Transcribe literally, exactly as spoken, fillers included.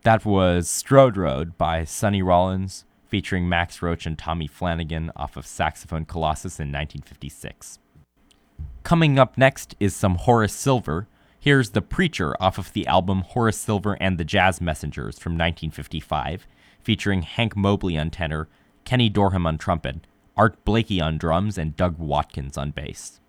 That was Strode Road by Sonny Rollins, featuring Max Roach and Tommy Flanagan off of Saxophone Colossus in nineteen fifty-six. Coming up next is some Horace Silver. Here's The Preacher off of the album Horace Silver and the Jazz Messengers from nineteen fifty-five, featuring Hank Mobley on tenor, Kenny Dorham on trumpet, Art Blakey on drums, and Doug Watkins on bass.